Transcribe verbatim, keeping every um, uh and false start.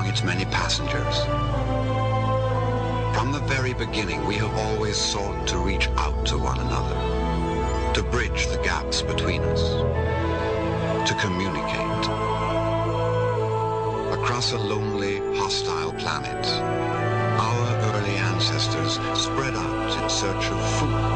its many passengers. From the very beginning, we have always sought to reach out to one another, to bridge the gaps between us, to communicate. Across a lonely, hostile planet, our early ancestors spread out in search of food,